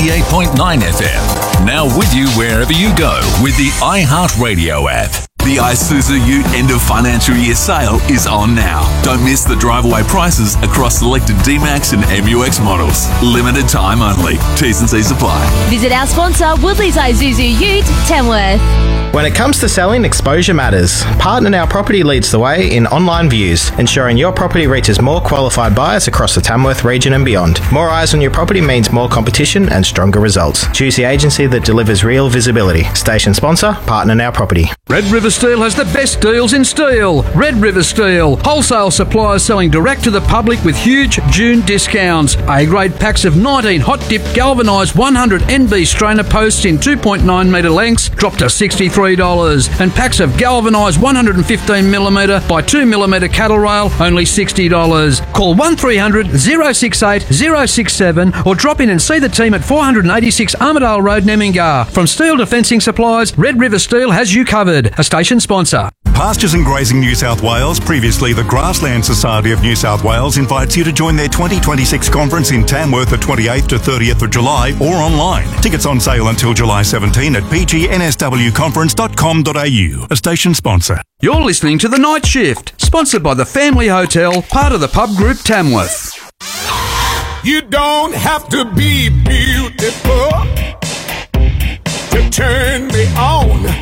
88.9 FM. Now with you wherever you go with the iHeartRadio app. The Isuzu Ute end of financial year sale is on now. Don't miss the drive-away prices across selected D-Max and MUX models. Limited time only. T's and C's apply. Visit our sponsor, Woodley's Isuzu Ute, Tamworth. When it comes to selling, exposure matters. Partner Now Property leads the way in online views, ensuring your property reaches more qualified buyers across the Tamworth region and beyond. More eyes on your property means more competition and stronger results. Choose the agency that delivers real visibility. Station sponsor, Partner Now Property. Red River Steel has the best deals in steel. Red River Steel, wholesale suppliers selling direct to the public with huge June discounts. A-grade packs of 19 hot-dipped galvanised 100 NB strainer posts in 2.9 metre lengths drop to $63, and packs of galvanised 115mm by 2mm cattle rail only $60. Call 1300 068 067 or drop in and see the team at 486 Armadale Road, Nemmingar. From Steel Defencing Supplies, Red River Steel has you covered. A station sponsor. Pastures and Grazing New South Wales, previously the Grassland Society of New South Wales, invites you to join their 2026 conference in Tamworth the 28th to 30th of July or online. Tickets on sale until July 17 at pgnswconference.com.au. A station sponsor. You're listening to The Night Shift, sponsored by the Family Hotel, part of the Pub Group Tamworth. You don't have to be beautiful to turn me on.